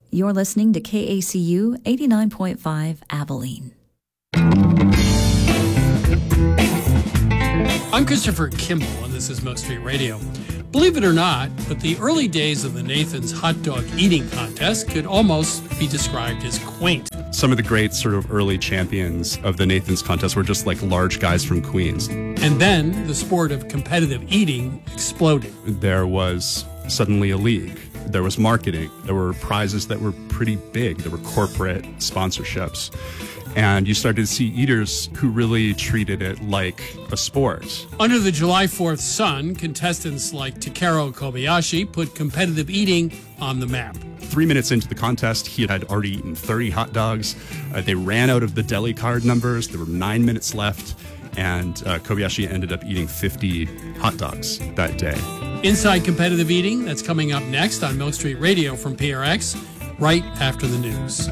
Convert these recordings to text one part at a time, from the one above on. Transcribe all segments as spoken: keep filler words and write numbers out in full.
You're listening to K A C U eighty-nine point five Abilene. I'm Christopher Kimball, and this is Milk Street Radio. Believe it or not, but the early days of the Nathan's hot dog eating contest could almost be described as quaint. Some of the great sort of early champions of the Nathan's contest were just like large guys from Queens. And then the sport of competitive eating exploded. There was suddenly a league. There was marketing. There were prizes that were pretty big. There were corporate sponsorships. And you started to see eaters who really treated it like a sport. Under the July fourth sun, contestants like Takeru Kobayashi put competitive eating on the map. Three minutes into the contest, he had already eaten thirty hot dogs. Uh, they ran out of the deli card numbers. There were nine minutes left. And uh, Kobayashi ended up eating fifty hot dogs that day. Inside Competitive Eating, that's coming up next on Milk Street Radio from P R X, right after the news.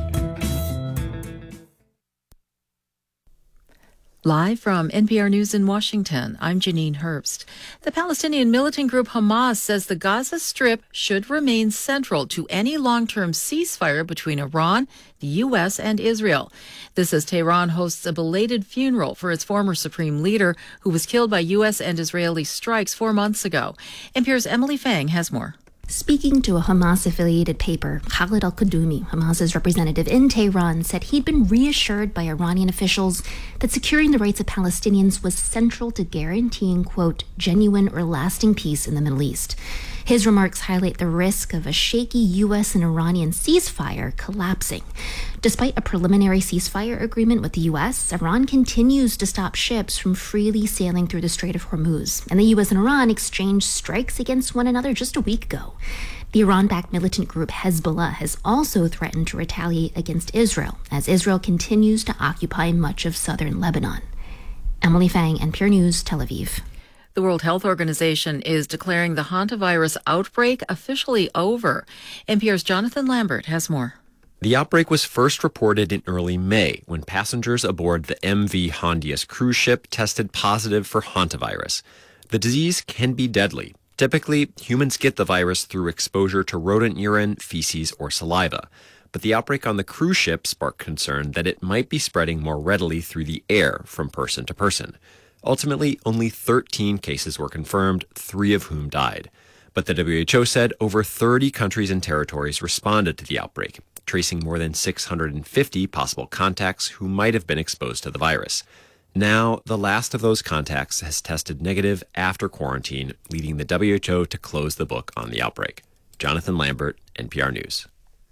Live from N P R News in Washington, I'm Janine Herbst. The Palestinian militant group Hamas says the Gaza Strip should remain central to any long-term ceasefire between Iran, the U S, and Israel. This as Tehran hosts a belated funeral for its former supreme leader, who was killed by U S and Israeli strikes four months ago. N P R's Emily Fang has more. Speaking to a Hamas-affiliated paper, Khalid al-Kadumi, Hamas's representative in Tehran, said he'd been reassured by Iranian officials that securing the rights of Palestinians was central to guaranteeing, quote, genuine or lasting peace in the Middle East. His remarks highlight the risk of a shaky U S and Iranian ceasefire collapsing. Despite a preliminary ceasefire agreement with the U S, Iran continues to stop ships from freely sailing through the Strait of Hormuz, and the U S and Iran exchanged strikes against one another just a week ago. The Iran-backed militant group Hezbollah has also threatened to retaliate against Israel, as Israel continues to occupy much of southern Lebanon. Emily Fang, N P R News, Tel Aviv. The World Health Organization is declaring the hantavirus outbreak officially over. N P R's Jonathan Lambert has more. The outbreak was first reported in early May when passengers aboard the M V Hondius cruise ship tested positive for hantavirus. The disease can be deadly. Typically, humans get the virus through exposure to rodent urine, feces, or saliva. But the outbreak on the cruise ship sparked concern that it might be spreading more readily through the air from person to person. Ultimately, only thirteen cases were confirmed, three of whom died. But the W H O said over thirty countries and territories responded to the outbreak, tracing more than six hundred fifty possible contacts who might have been exposed to the virus. Now, the last of those contacts has tested negative after quarantine, leading the W H O to close the book on the outbreak. Jonathan Lambert, N P R News.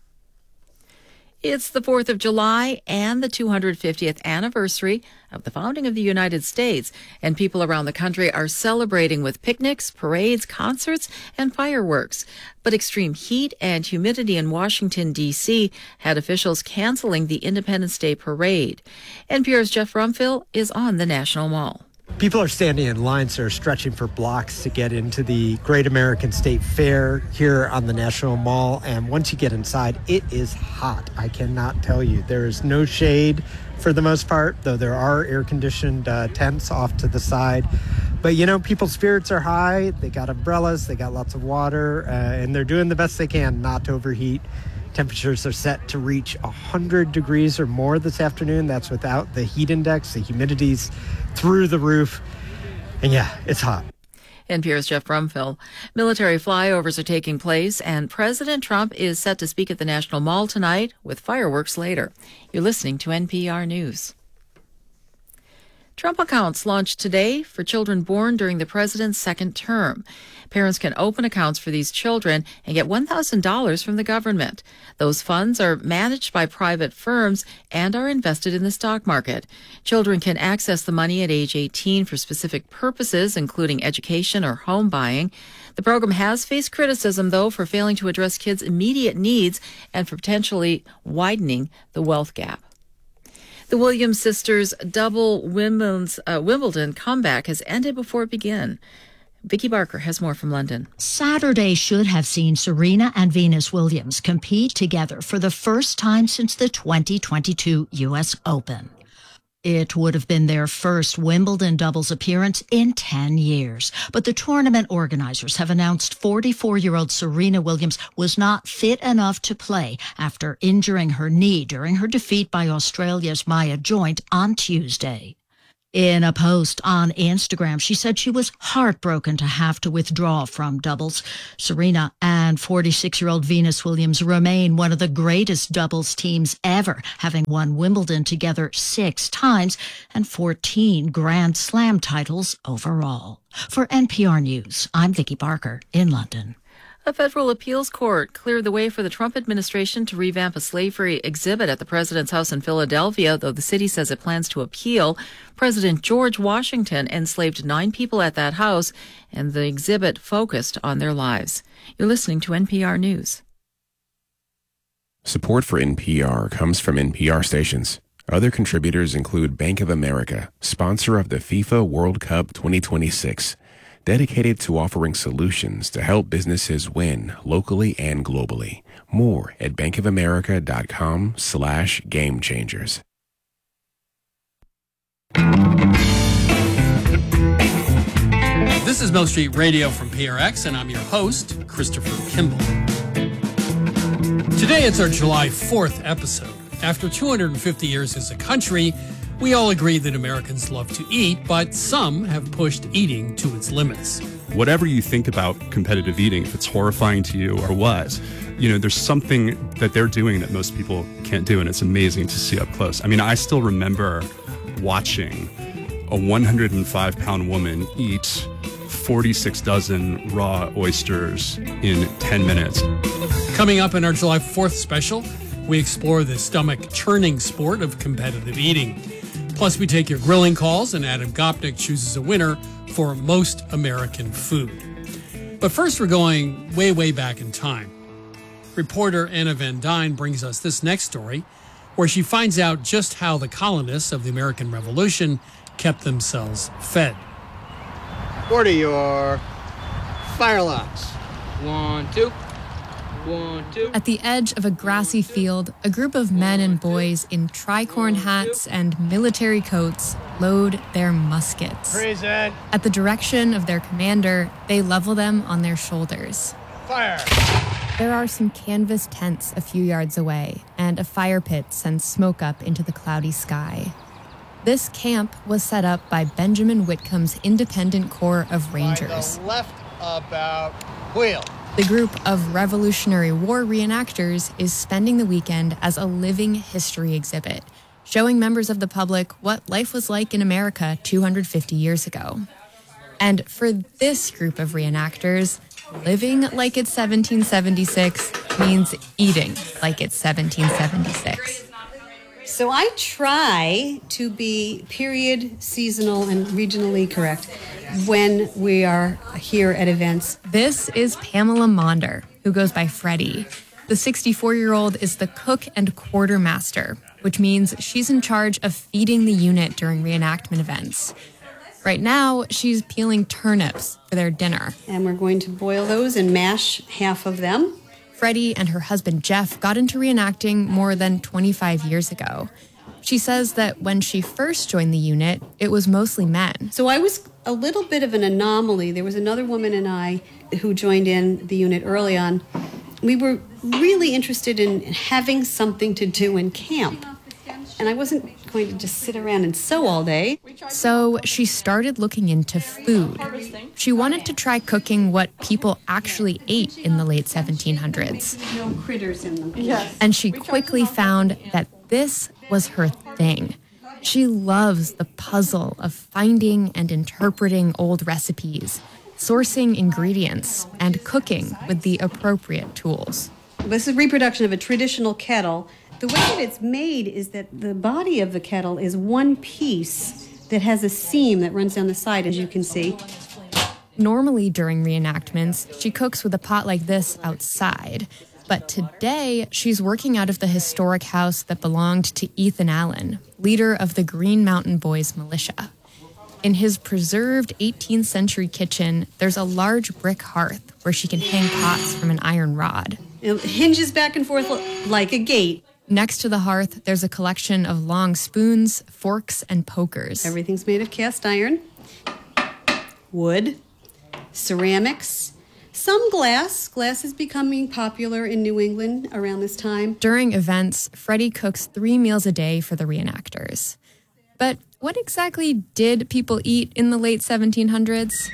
It's the fourth of July and the two hundred fiftieth anniversary of the founding of the United States, and people around the country are celebrating with picnics, parades, concerts, and fireworks. But extreme heat and humidity in Washington, D C had officials canceling the Independence Day parade. N P R's Jeff Rumfill is on the National Mall. People are standing in lines that are stretching for blocks to get into the Great American State Fair here on the National Mall. And once you get inside, it is hot. I cannot tell you. There is no shade for the most part, though there are air-conditioned uh, tents off to the side. But, you know, people's spirits are high. They got umbrellas. They got lots of water. Uh, and they're doing the best they can not to overheat. Temperatures are set to reach one hundred degrees or more this afternoon. That's without the heat index. The humidity's through the roof. And yeah, it's hot. N P R's Jeff Brumfill. Military flyovers are taking place, and President Trump is set to speak at the National Mall tonight with fireworks later. You're listening to N P R News. Trump accounts launched today for children born during the president's second term. Parents can open accounts for these children and get one thousand dollars from the government. Those funds are managed by private firms and are invested in the stock market. Children can access the money at age eighteen for specific purposes, including education or home buying. The program has faced criticism, though, for failing to address kids' immediate needs and for potentially widening the wealth gap. The Williams sisters' double Wimbledon's, uh, Wimbledon comeback has ended before it began. Vicky Barker has more from London. Saturday should have seen Serena and Venus Williams compete together for the first time since the twenty twenty-two U S Open. It would have been their first Wimbledon doubles appearance in ten years. But the tournament organizers have announced forty-four-year-old Serena Williams was not fit enough to play after injuring her knee during her defeat by Australia's Maya Joint on Tuesday. In a post on Instagram, she said she was heartbroken to have to withdraw from doubles. Serena and forty-six-year-old Venus Williams remain one of the greatest doubles teams ever, having won Wimbledon together six times and fourteen Grand Slam titles overall. For N P R News, I'm Vicky Barker in London. A federal appeals court cleared the way for the Trump administration to revamp a slave-free exhibit at the president's house in Philadelphia, though the city says it plans to appeal. President George Washington enslaved nine people at that house, and the exhibit focused on their lives. You're listening to N P R News. Support for N P R comes from N P R stations. Other contributors include Bank of America, sponsor of the FIFA World Cup twenty twenty-six. Dedicated to offering solutions to help businesses win locally and globally. More at bankofamerica.com slash game changers. This is Milk Street Radio from P R X, and I'm your host, Christopher Kimball. Today it's our July fourth episode. After two hundred fifty years as a country, we all agree that Americans love to eat, but some have pushed eating to its limits. Whatever you think about competitive eating, if it's horrifying to you or what, you know, there's something that they're doing that most people can't do, and it's amazing to see up close. I mean, I still remember watching a one hundred five pound woman eat forty-six dozen raw oysters in ten minutes. Coming up in our July fourth special, we explore the stomach-churning sport of competitive eating. Plus, we take your grilling calls, and Adam Gopnik chooses a winner for most American food. But first, we're going way, way back in time. Reporter Anna Van Dyne brings us this next story, where she finds out just how the colonists of the American Revolution kept themselves fed. Order your fire locks. One, two. One, two. At the edge of a grassy field, a group of men and boys in tricorn hats and military coats load their muskets. Present. At the direction of their commander, they level them on their shoulders. Fire. There are some canvas tents a few yards away, and a fire pit sends smoke up into the cloudy sky. This camp was set up by Benjamin Whitcomb's Independent Corps of Rangers. By the left about wheel. The group of Revolutionary War reenactors is spending the weekend as a living history exhibit, showing members of the public what life was like in America two hundred fifty years ago. And for this group of reenactors, living like it's seventeen seventy-six means eating like it's seventeen seventy-six. So I try to be period, seasonal, and regionally correct when we are here at events. This is Pamela Maunder, who goes by Freddie. The sixty-four-year-old is the cook and quartermaster, which means she's in charge of feeding the unit during reenactment events. Right now, she's peeling turnips for their dinner. And we're going to boil those and mash half of them. Freddie and her husband Jeff got into reenacting more than twenty-five years ago. She says that when she first joined the unit, it was mostly men. So I was a little bit of an anomaly. There was another woman and I who joined in the unit early on. We were really interested in having something to do in camp. And I wasn't going to just sit around and sew all day. So she started looking into food. She wanted to try cooking what people actually ate in the late seventeen hundreds. No critters in them. Yes. And she quickly found that this was her thing. She loves the puzzle of finding and interpreting old recipes, sourcing ingredients, and cooking with the appropriate tools. This is a reproduction of a traditional kettle. The way that it's made is that the body of the kettle is one piece that has a seam that runs down the side, as you can see. Normally during reenactments, she cooks with a pot like this outside. But today, she's working out of the historic house that belonged to Ethan Allen, leader of the Green Mountain Boys militia. In his preserved eighteenth century kitchen, there's a large brick hearth where she can hang pots from an iron rod. It hinges back and forth like a gate. Next to the hearth, there's a collection of long spoons, forks, and pokers. Everything's made of cast iron, wood, ceramics, some glass. Glass is becoming popular in New England around this time. During events, Freddie cooks three meals a day for the reenactors. But what exactly did people eat in the late seventeen hundreds?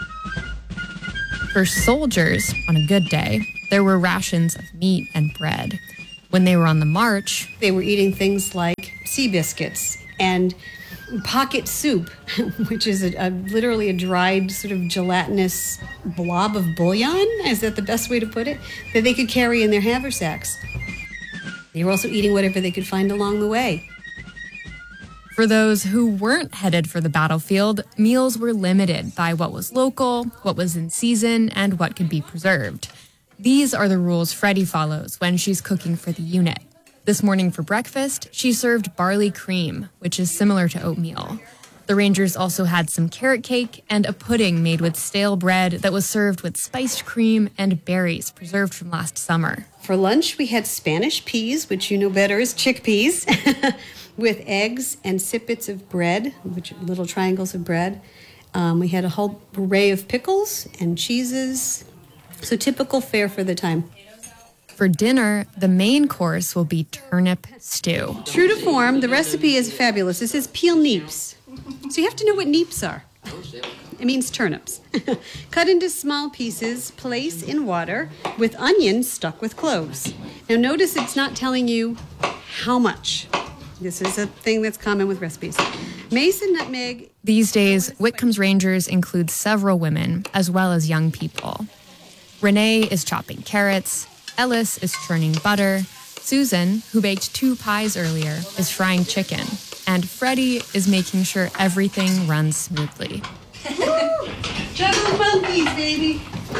For soldiers, on a good day, there were rations of meat and bread. When they were on the march, they were eating things like sea biscuits and pocket soup, which is a, a, literally a dried sort of gelatinous blob of bouillon. Is that the best way to put it? That they could carry in their haversacks. They were also eating whatever they could find along the way. For those who weren't headed for the battlefield, meals were limited by what was local, what was in season, and what could be preserved. These are the rules Freddie follows when she's cooking for the unit. This morning for breakfast, she served barley cream, which is similar to oatmeal. The Rangers also had some carrot cake and a pudding made with stale bread that was served with spiced cream and berries preserved from last summer. For lunch, we had Spanish peas, which you know better as chickpeas, with eggs and sippets of bread, which are little triangles of bread. Um, we had a whole array of pickles and cheeses. So typical fare for the time. For dinner, the main course will be turnip stew. True to form, the recipe is fabulous. It says peel neeps. So you have to know what neeps are. It means turnips. Cut into small pieces, place in water with onions stuck with cloves. Now notice it's not telling you how much. This is a thing that's common with recipes. Mace and nutmeg. These days, Whitcomb's Rangers include several women as well as young people. Renee is chopping carrots, Ellis is churning butter, Susan, who baked two pies earlier, is frying chicken, and Freddie is making sure everything runs smoothly. Juggling monkeys, baby!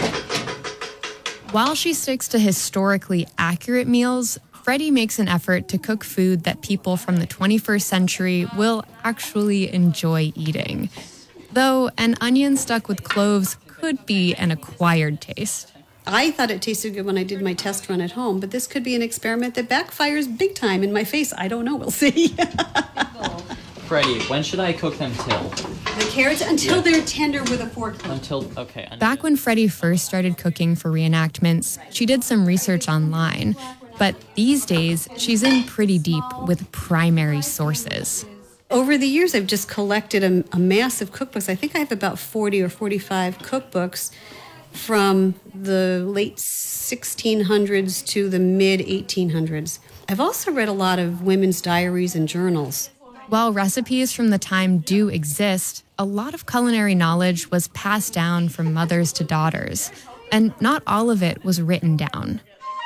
While she sticks to historically accurate meals, Freddie makes an effort to cook food that people from the twenty-first century will actually enjoy eating. Though an onion stuck with cloves could be an acquired taste. I thought it tasted good when I did my test run at home, but this could be an experiment that backfires big time in my face. I don't know. We'll see. Freddie, when should I cook them till? The carrots until yeah. they're tender with a fork. Until, okay. Back when Freddie first started cooking for reenactments, she did some research online. But these days, she's in pretty deep with primary sources. Over the years, I've just collected a, a mass of cookbooks. I think I have about forty or forty-five cookbooks from the late sixteen hundreds to the mid eighteen hundreds. I've also read a lot of women's diaries and journals. While recipes from the time do exist, a lot of culinary knowledge was passed down from mothers to daughters, and not all of it was written down.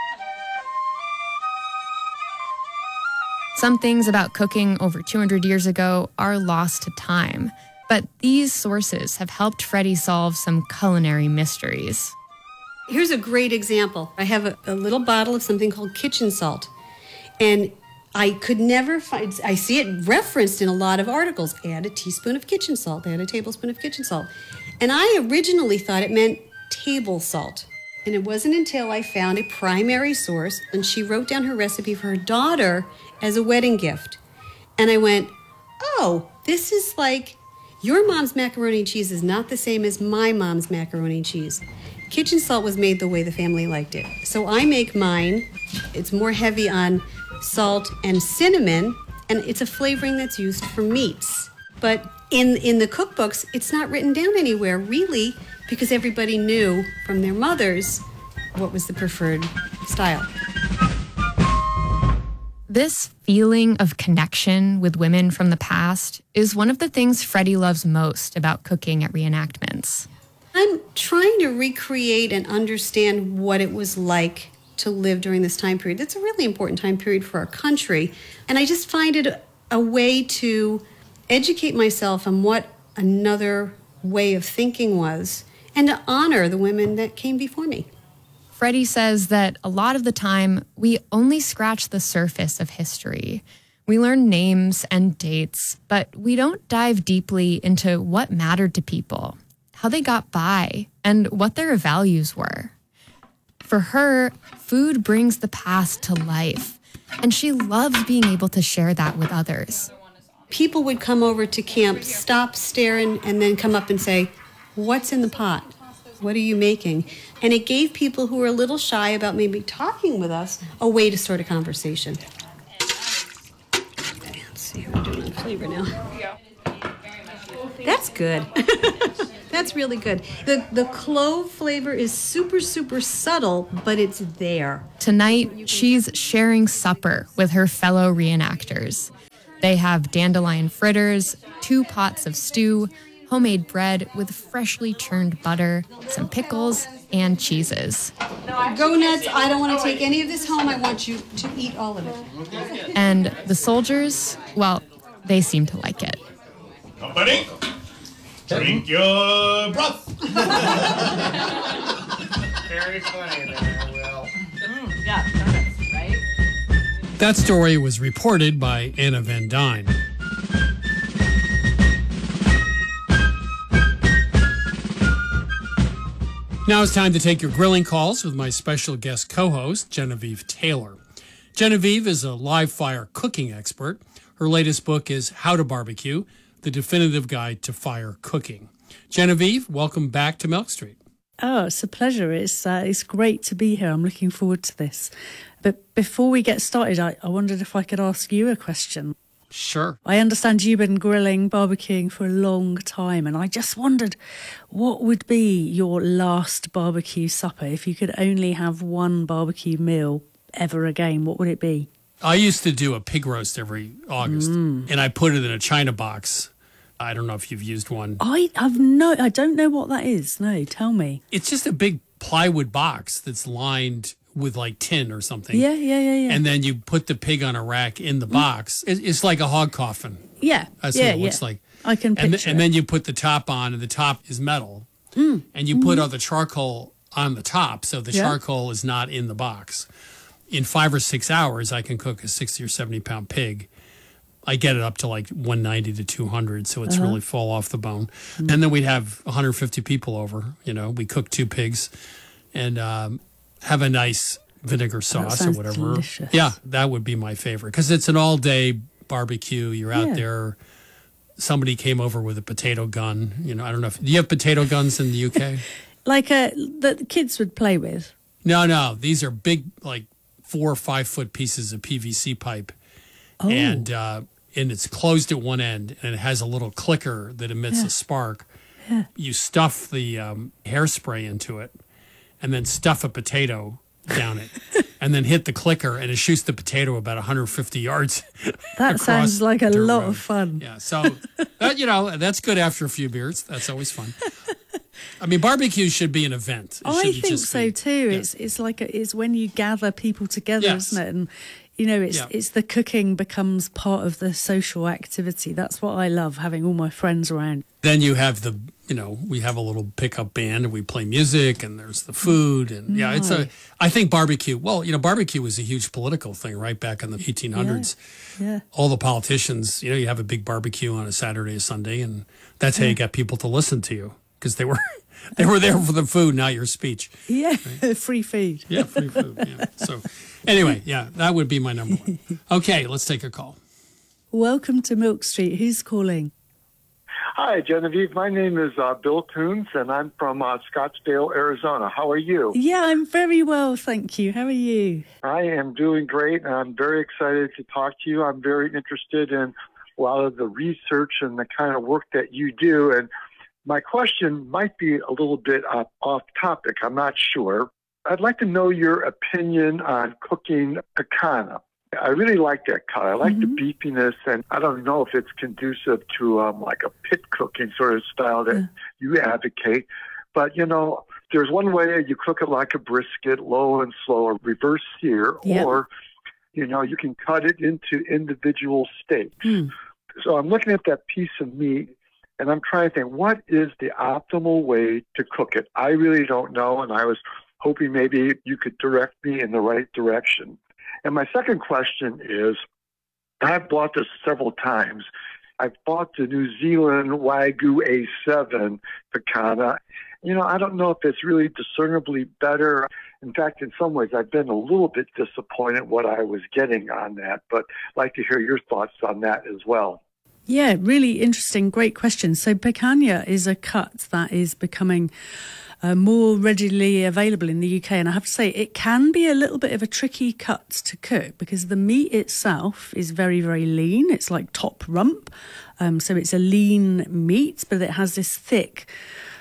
Some things about cooking over two hundred years ago are lost to time, but these sources have helped Freddie solve some culinary mysteries. Here's a great example. I have a, a little bottle of something called kitchen salt, and I could never find, I see it referenced in a lot of articles. Add a teaspoon of kitchen salt, add a tablespoon of kitchen salt. And I originally thought it meant table salt. And it wasn't until I found a primary source, and she wrote down her recipe for her daughter as a wedding gift. And I went, oh, this is like, your mom's macaroni and cheese is not the same as my mom's macaroni and cheese. Kitchen salt was made the way the family liked it. So I make mine. It's more heavy on salt and cinnamon, and it's a flavoring that's used for meats. But in, in the cookbooks, it's not written down anywhere, really, because everybody knew from their mothers what was the preferred style. This feeling of connection with women from the past is one of the things Freddie loves most about cooking at reenactments. I'm trying to recreate and understand what it was like to live during this time period. It's a really important time period for our country. And I just find it a way to educate myself on what another way of thinking was and to honor the women that came before me. Freddie says that a lot of the time, we only scratch the surface of history. We learn names and dates, but we don't dive deeply into what mattered to people, how they got by, and what their values were. For her, food brings the past to life. And she loves being able to share that with others. People would come over to camp, stop, stare, and, and then come up and say, "What's in the pot? What are you making?" And it gave people who were a little shy about maybe talking with us a way to start a conversation. Okay, let's see how we're doing on flavor now. That's good. That's really good. The the clove flavor is super, super subtle, but it's there. Tonight, she's sharing supper with her fellow reenactors. They have dandelion fritters, two pots of stew, homemade bread with freshly churned butter, some pickles, and cheeses. Go nuts. I don't want to take any of this home. I want you to eat all of it. And the soldiers, well, they seem to like it. Company, drink your broth. Very funny there, Will. Mm, yeah, donuts, right? That story was reported by Anna Van Dyne. Now it's time to take your grilling calls with my special guest co-host, Genevieve Taylor. Genevieve is a live fire cooking expert. Her latest book is How to Barbecue, the definitive guide to fire cooking. Genevieve, welcome back to Milk Street. Oh, it's a pleasure. It's uh, it's great to be here. I'm looking forward to this. But before we get started, I, I wondered if I could ask you a question. Sure. I understand you've been grilling, barbecuing for a long time, and I just wondered what would be your last barbecue supper if you could only have one barbecue meal ever again. What would it be? I used to do a pig roast every August, Mm. and I put it in a China box. I don't know if you've used one. I have no, I don't know what that is. No, tell me. It's just a big plywood box that's lined with like tin or something. Yeah, yeah, yeah, yeah. And then you put the pig on a rack in the box. It- It's like a hog coffin. Yeah, That's yeah, what it looks yeah. like. I can And, picture th- and it. then you put the top on, and the top is metal. Mm. And you put Mhm. all the charcoal on the top, so the Yeah. charcoal is not in the box. In five or six hours, I can cook a sixty or seventy pound pig. I get it up to like one ninety to two hundred, so it's Uh-huh. really fall off the bone. And then we'd have one hundred fifty people over. You know, we cook two pigs and um, have a nice vinegar sauce or sounds whatever. delicious. Yeah, that would be my favorite because it's an all day barbecue. You're out Yeah. there. Somebody came over with a potato gun. You know, I don't know if do you have potato guns in the U K? Like uh, that the kids would play with. No, no. These are big, like four or five foot pieces of P V C pipe. Oh. And uh, and it's closed at one end, and it has a little clicker that emits Yeah. a spark. Yeah. You stuff the um, hairspray into it, and then stuff a potato down it, and then hit the clicker, and it shoots the potato about one hundred fifty yards. That across sounds like a dirt lot road. of fun. Yeah, so that, you know, that's good after a few beers. That's always fun. I mean, barbecue should be an event. It I shouldn't think just so be- too. It's it's like a, it's when you gather people together, Yes. isn't it? And you know, it's Yeah. it's the cooking becomes part of the social activity. That's what I love, having all my friends around. Then you have the, you know, we have a little pickup band and we play music and there's the food. And yeah, it's a, Nice. I think barbecue, well, you know, barbecue was a huge political thing, right? Back in the eighteen hundreds. Yeah. All the politicians, you know, you have a big barbecue on a Saturday or Sunday, and that's how you Yeah. got people to listen to you because they were, they were there for the food, not your speech. Yeah, free food. Yeah, free food. Yeah. So anyway, yeah, that would be my number one. Okay, let's take a call. Welcome to Milk Street. Who's calling? Hi, Genevieve. My name is uh, Bill Coons, and I'm from uh, Scottsdale, Arizona. How are you? Yeah, I'm very well, thank you. How are you? I am doing great, and I'm very excited to talk to you. I'm very interested in a lot of the research and the kind of work that you do. And my question might be a little bit uh, off topic. I'm not sure. I'd like to know your opinion on cooking picanha. I really like that cut. I like Mm-hmm. the beefiness, and I don't know if it's conducive to um, like a pit cooking sort of style that Yeah. you advocate. But, you know, there's one way you cook it like a brisket, low and slow, or reverse sear, Yep. or, you know, you can cut it into individual steaks. Hmm. So I'm looking at that piece of meat, and I'm trying to think, what is the optimal way to cook it? I really don't know, and I was hoping maybe you could direct me in the right direction. And my second question is, I've bought this several times. I've bought the New Zealand Wagyu A seven picanha, you know, I don't know if it's really discernibly better. In fact, in some ways, I've been a little bit disappointed what I was getting on that, but I'd like to hear your thoughts on that as well. Yeah, really interesting. Great question. So picanha is a cut that is becoming uh, more readily available in the U K. And I have to say, it can be a little bit of a tricky cut to cook because the meat itself is very, very lean. It's like top rump. Um, so it's a lean meat, but it has this thick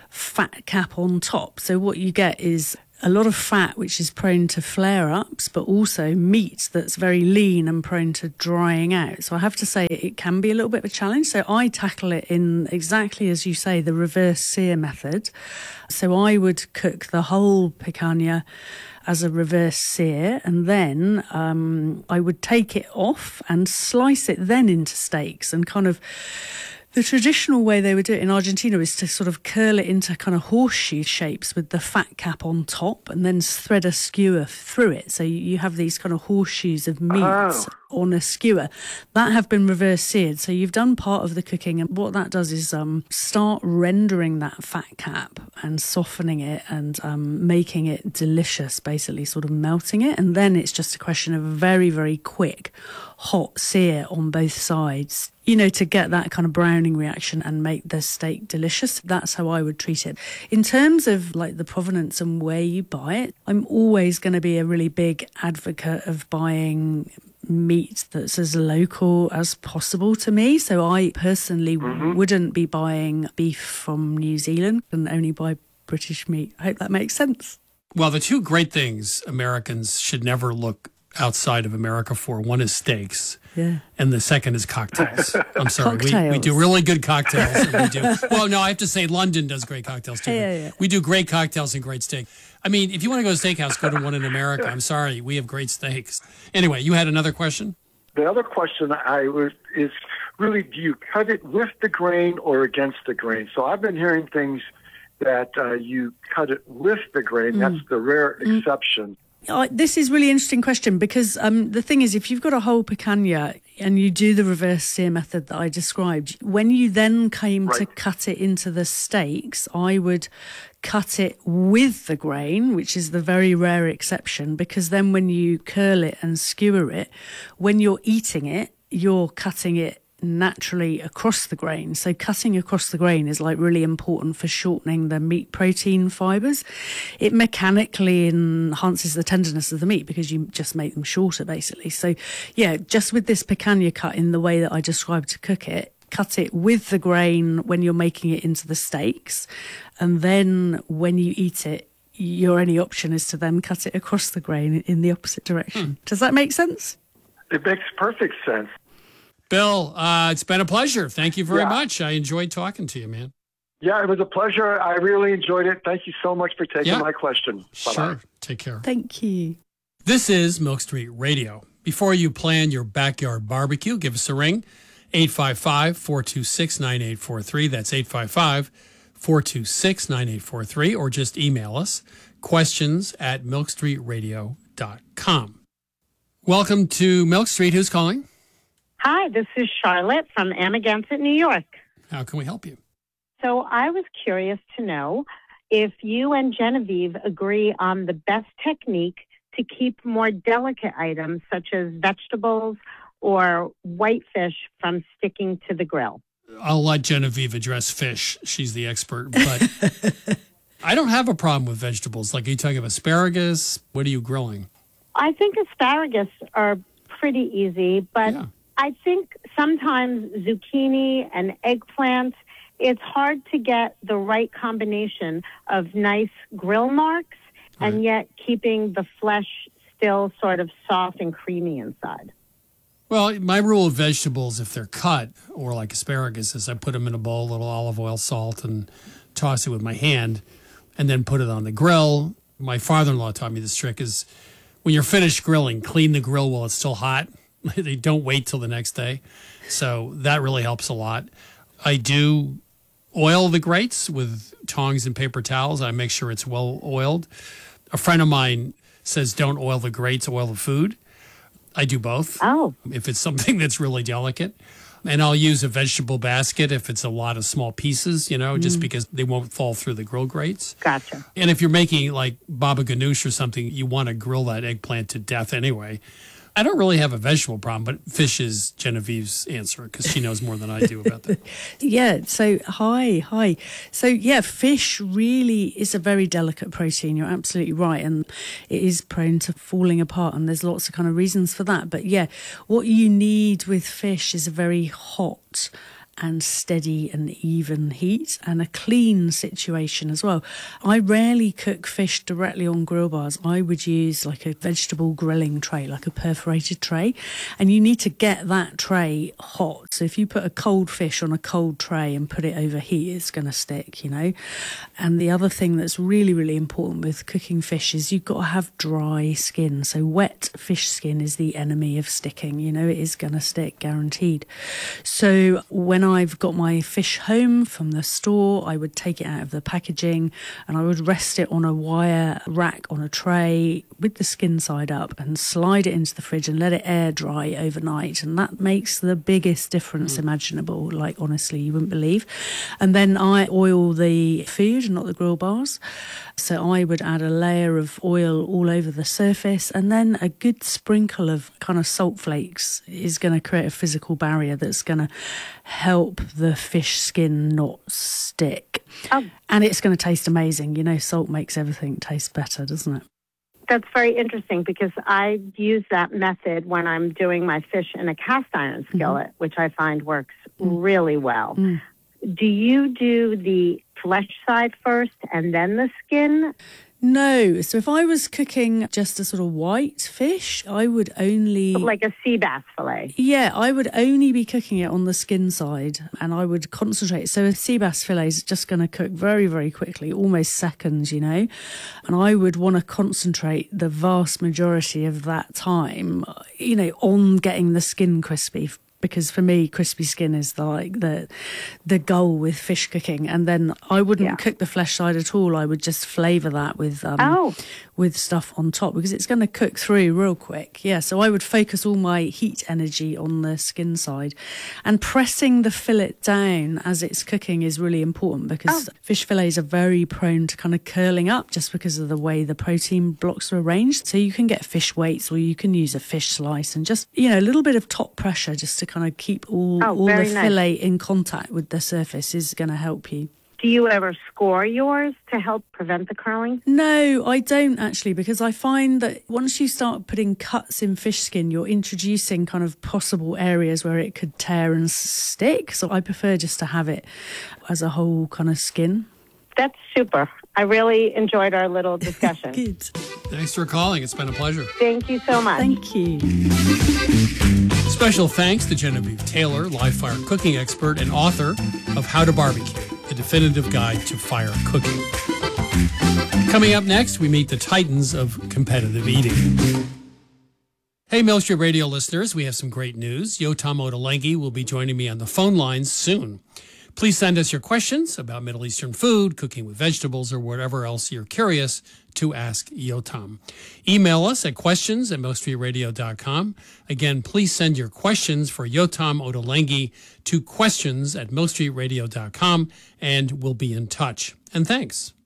fat cap on top. So what you get is a lot of fat, which is prone to flare-ups, but also meat that's very lean and prone to drying out. So I have to say it can be a little bit of a challenge. So I tackle it in exactly as you say, the reverse sear method. So I would cook the whole picanha as a reverse sear, and then um, I would take it off and slice it then into steaks and kind of. The traditional way they would do it in Argentina is to sort of curl it into kind of horseshoe shapes with the fat cap on top and then thread a skewer through it. So you have these kind of horseshoes of meat oh. on a skewer that have been reverse seared. So you've done part of the cooking, and what that does is um, start rendering that fat cap and softening it and um, making it delicious, basically sort of melting it. And then it's just a question of a very, very quick hot sear on both sides, you know, to get that kind of browning reaction and make the steak delicious. That's how I would treat it. In terms of like the provenance and where you buy it, I'm always going to be a really big advocate of buying meat that's as local as possible to me. So I personally mm-hmm. wouldn't be buying beef from New Zealand and only buy British meat. I hope that makes sense. Well, the two great things Americans should never look outside of America for, one is steaks, yeah, and the second is cocktails. I'm sorry, cocktails. We, we do really good cocktails. And we do, well, no, I have to say London does great cocktails too. Yeah, yeah. We do great cocktails and great steak. I mean, if you want to go to a steakhouse, go to one in America. I'm sorry, we have great steaks. Anyway, you had another question? The other question I was is really, do you cut it with the grain or against the grain? So I've been hearing things that uh, you cut it with the grain. Mm. That's the rare mm. exception. Uh, this is a really interesting question because um, the thing is, if you've got a whole picanha and you do the reverse sear method that I described, when you then came right. to cut it into the steaks, I would cut it with the grain, which is the very rare exception, because then when you curl it and skewer it, when you're eating it, you're cutting it naturally across the grain. So cutting across the grain is like really important for shortening the meat protein fibers. It mechanically enhances the tenderness of the meat because you just make them shorter basically. So yeah, just with this picanha cut in the way that I described to cook it, cut it with the grain when you're making it into the steaks, and then when you eat it, your only option is to then cut it across the grain in the opposite direction. Hmm. Does that make sense? It makes perfect sense. Bill, uh, it's been a pleasure. Thank you very yeah. much. I enjoyed talking to you, man. Yeah, it was a pleasure. I really enjoyed it. Thank you so much for taking yeah. my question. Bye-bye. Sure. Take care. Thank you. This is Milk Street Radio. Before you plan your backyard barbecue, give us a ring. eight five five, four two six, nine eight four three. That's eight five five, four two six, nine eight four three. Or just email us, questions at milk street radio dot com. Welcome to Milk Street. Who's calling? Hi, this is Charlotte from Amagansett, New York. How can we help you? So I was curious to know if you and Genevieve agree on the best technique to keep more delicate items such as vegetables or whitefish from sticking to the grill. I'll let Genevieve address fish. She's the expert. But I don't have a problem with vegetables. Like, are you talking of asparagus? What are you grilling? I think asparagus are pretty easy, but yeah. I think sometimes zucchini and eggplant, it's hard to get the right combination of nice grill marks right. and yet keeping the flesh still sort of soft and creamy inside. Well, my rule of vegetables, if they're cut, or like asparagus, is I put them in a bowl, a little olive oil, salt, and toss it with my hand, and then put it on the grill. My father-in-law taught me this trick is when you're finished grilling, clean the grill while it's still hot. They don't wait till the next day. So that really helps a lot. I do oil the grates with tongs and paper towels. I make sure it's well oiled. A friend of mine says don't oil the grates, oil the food. I do both. Oh. If it's something that's really delicate. And I'll use a vegetable basket if it's a lot of small pieces, you know, just Mm. because they won't fall through the grill grates. Gotcha. And if you're making like baba ganoush or something, you want to grill that eggplant to death anyway. I don't really have a vegetable problem, but fish is Genevieve's answer because she knows more than I do about that. Yeah, so hi, hi. So yeah, fish really is a very delicate protein. You're absolutely right. And it is prone to falling apart, and there's lots of kind of reasons for that. But yeah, what you need with fish is a very hot and steady and even heat and a clean situation as well. I rarely cook fish directly on grill bars. I would use like a vegetable grilling tray, like a perforated tray, and you need to get that tray hot. So if you put a cold fish on a cold tray and put it over heat, it's going to stick, you know. And the other thing that's really, really important with cooking fish is you've got to have dry skin. So wet fish skin is the enemy of sticking, you know, it is going to stick, guaranteed. So when I've got my fish home from the store, I would take it out of the packaging and I would rest it on a wire rack on a tray with the skin side up and slide it into the fridge and let it air dry overnight. And that makes the biggest difference mm. imaginable, like honestly, you wouldn't believe. And then I oil the food, not the grill bars. So I would add a layer of oil all over the surface, and then a good sprinkle of kind of salt flakes is going to create a physical barrier that's going to help the fish skin not stick. Oh. And it's going to taste amazing. You know, salt makes everything taste better, doesn't it? That's very interesting because I use that method when I'm doing my fish in a cast iron skillet, mm-hmm. which I find works mm. really well. Mm. Do you do the flesh side first and then the skin? No. So if I was cooking just a sort of white fish, I would only... Like a sea bass fillet? Yeah, I would only be cooking it on the skin side and I would concentrate. So a sea bass fillet is just going to cook very, very quickly, almost seconds, you know. And I would want to concentrate the vast majority of that time, you know, on getting the skin crispy. Because for me, crispy skin is the, like the the goal with fish cooking. And then I wouldn't yeah. cook the flesh side at all. I would just flavour that with um, oh. with stuff on top because it's going to cook through real quick. Yeah, so I would focus all my heat energy on the skin side. And pressing the fillet down as it's cooking is really important because oh. fish fillets are very prone to kind of curling up just because of the way the protein blocks are arranged. So you can get fish weights or you can use a fish slice and just, you know, a little bit of top pressure just to kind of keep all, oh, all the nice. fillet in contact with the surface is going to help you. Do you ever score yours to help prevent the curling? No, I don't actually, because I find that once you start putting cuts in fish skin, you're introducing kind of possible areas where it could tear and stick. So I prefer just to have it as a whole kind of skin. That's super. I really enjoyed our little discussion. Good. Thanks for calling. It's been a pleasure. Thank you so much. Thank you. Special thanks to Genevieve Taylor, live fire cooking expert and author of How to Barbecue, the definitive guide to fire cooking. Coming up next, we meet the titans of competitive eating. Hey, Milk Street Radio listeners, we have some great news. Yotam Ottolenghi will be joining me on the phone lines soon. Please send us your questions about Middle Eastern food, cooking with vegetables, or whatever else you're curious to ask Yotam. Email us at questions at milk street radio dot com. Again, please send your questions for Yotam Ottolenghi to questions at milk street radio dot com, and we'll be in touch. And thanks.